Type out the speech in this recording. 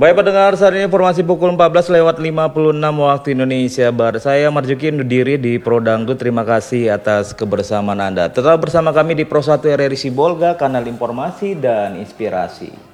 Baik pendengar, saat ini informasi pukul 14:56 waktu Indonesia Barat. Saya Marjuki undur diri di Pro Dangdut. Terima kasih atas kebersamaan Anda. Tetap bersama kami di Pro 1 RRI Sibolga, kanal informasi dan inspirasi.